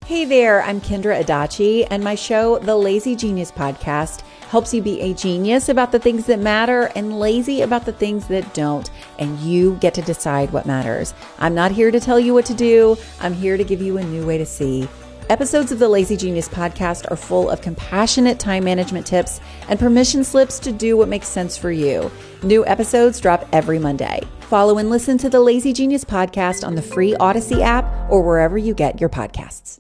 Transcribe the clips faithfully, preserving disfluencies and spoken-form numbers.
Hey there, I'm Kendra Adachi, and my show, The Lazy Genius Podcast, helps you be a genius about the things that matter and lazy about the things that don't, and you get to decide what matters. I'm not here to tell you what to do. I'm here to give you a new way to see. Episodes of the Lazy Genius Podcast are full of compassionate time management tips and permission slips to do what makes sense for you. New episodes drop every Monday. Follow and listen to the Lazy Genius Podcast on the free Odyssey app or wherever you get your podcasts.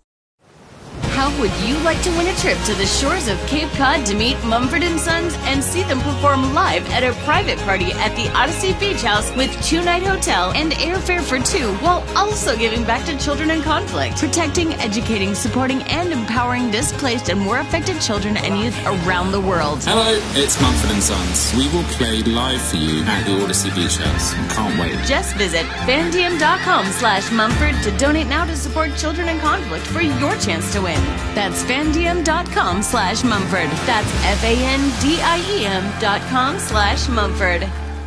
How would you like to win a trip to the shores of Cape Cod to meet Mumford and Sons and see them perform live at a private party at the Odyssey Beach House with two-night hotel and airfare for two, while also giving back to children in conflict, protecting, educating, supporting, and empowering displaced and war affected children and youth around the world? Hello, it's Mumford and Sons. We will play live for you at the Odyssey Beach House. Can't wait. Just visit fandiem.com slash Mumford to donate now to support children in conflict for your chance to win. That's fandiem.com slash Mumford. That's F-A-N-D-I-E-M dot com slash Mumford.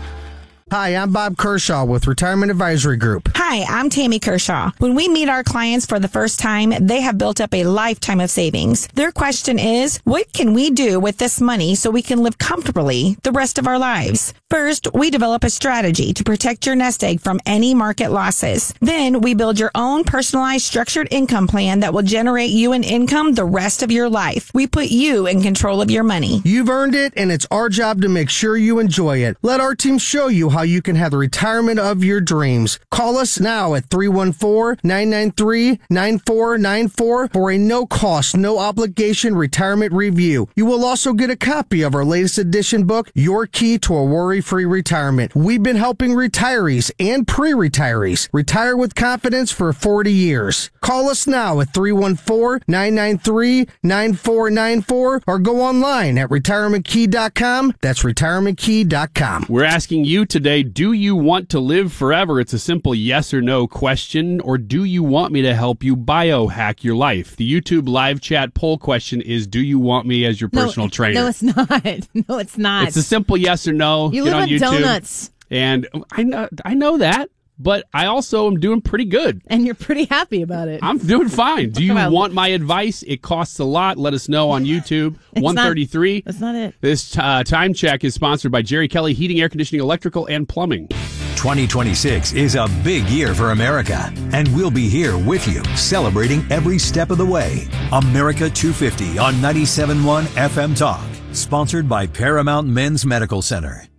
Hi, I'm Bob Kershaw with Retirement Advisory Group. Hi, I'm Tammy Kershaw. When we meet our clients for the first time, they have built up a lifetime of savings. Their question is, what can we do with this money so we can live comfortably the rest of our lives? First, we develop a strategy to protect your nest egg from any market losses. Then, we build your own personalized structured income plan that will generate you an income the rest of your life. We put you in control of your money. You've earned it, and it's our job to make sure you enjoy it. Let our team show you how you can have the retirement of your dreams. Call us now at three one four, nine nine three, nine four nine four for a no-cost, no-obligation retirement review. You will also get a copy of our latest edition book, Your Key to a Worry-Free Retirement. We've been helping retirees and pre-retirees retire with confidence for forty years. Call us now at three one four, nine nine three, nine four nine four or go online at retirement key dot com. That's retirement key dot com. We're asking you today, do you want to live forever? It's a simple yes or no question. Or do you want me to help you biohack your life? The YouTube live chat poll question is, do you want me as your personal no, trainer? No, it's not. No, it's not. It's a simple yes or no. You Get live on on YouTube. donuts. And I know, I know that, but I also am doing pretty good. And you're pretty happy about it. I'm doing fine. Do you about- want my advice? It costs a lot. Let us know on YouTube. one thirty-three. Not, that's not it. This uh, time check is sponsored by Jerry Kelly Heating, Air Conditioning, Electrical, and Plumbing. twenty twenty-six is a big year for America, and we'll be here with you, celebrating every step of the way. America two fifty on ninety-seven point one F M Talk, sponsored by Paramount Men's Medical Center.